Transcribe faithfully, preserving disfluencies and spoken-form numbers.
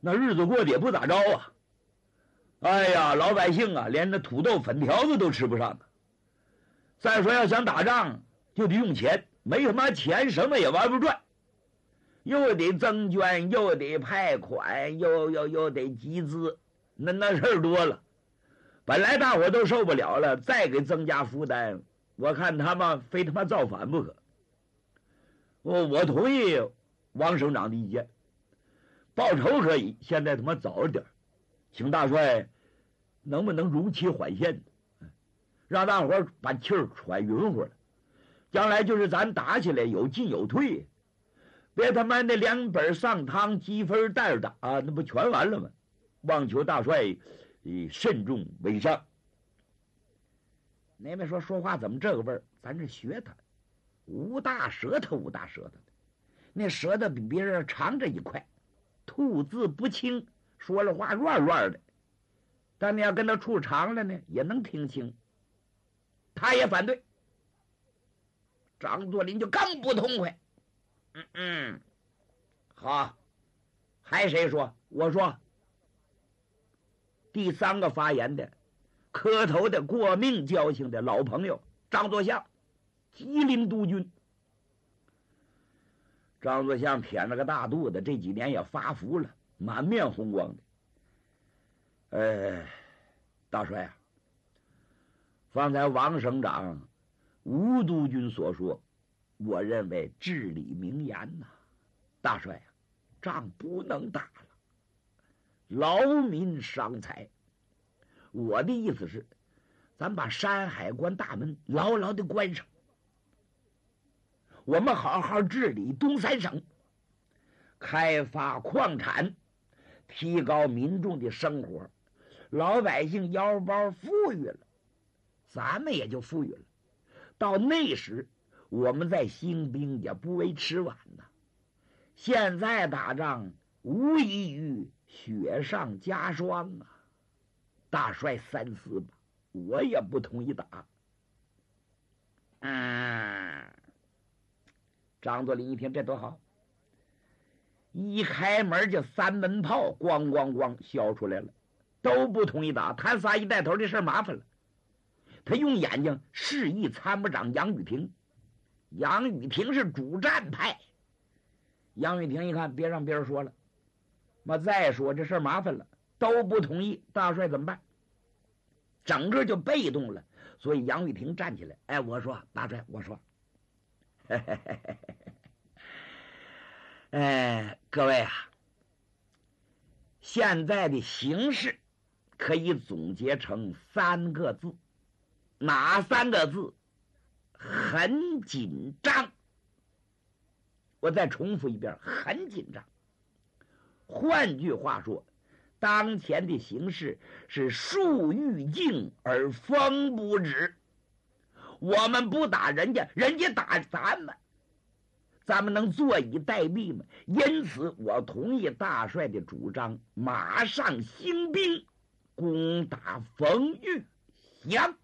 那日子过得也不咋着啊。哎呀，老百姓啊，连那土豆粉条子都吃不上啊。再说要想打仗，就得用钱，没什么钱，什么也玩不转。又得增捐，又得派款，又又又得集资，那那事儿多了。本来大伙都受不了了，再给增加负担，我看他们非他妈造反不可。我我同意王省长的意见，报仇可以，现在他妈早点，请大帅能不能如期缓线，让大伙把气儿喘匀乎了，将来就是咱打起来有进有退，别他妈的两本上汤积分带着打、啊、那不全完了吗？望求大帅以慎重为上。那边说说话怎么这个味儿？咱这学他，无大舌头无大舌头的，那舌头比别人长着一块，吐字不清，说了话乱乱的。但你要跟他处长了呢，也能听清。他也反对，张作霖就更不痛快。嗯嗯，好，还谁说？我说。第三个发言的，磕头的，过命交情的老朋友张作相，吉林督军。张作相腆了个大肚子，这几年也发福了，满面红光的。呃，大帅啊，方才王省长、吴督军所说，我认为至理名言呐、啊。大帅啊，仗不能打了，劳民伤财。我的意思是，咱把山海关大门牢牢的关上，我们好好治理东三省，开发矿产，提高民众的生活，老百姓腰包富裕了，咱们也就富裕了。到那时，我们再兴兵也不为迟晚呐。现在打仗无异于雪上加霜啊！大帅三思吧，我也不同意打。嗯，张作霖一听这多好，一开门就三门炮咣咣咣削出来了，都不同意打。他仨一带头，这事儿麻烦了。他用眼睛示意参谋长杨宇霆，杨宇霆是主战派。杨宇霆一看，别让别人说了，那再说这事儿麻烦了，都不同意，大帅怎么办？整个就被动了。所以杨宇霆站起来，哎，我说大帅，我说，嘿嘿嘿嘿嘿，哎，各位啊，现在的形势可以总结成三个字，哪三个字？很紧张。我再重复一遍，很紧张。换句话说，当前的形势是树欲静而风不止。我们不打人家，人家打咱们，咱们能坐以待毙吗？因此我同意大帅的主张，马上兴兵攻打冯玉祥。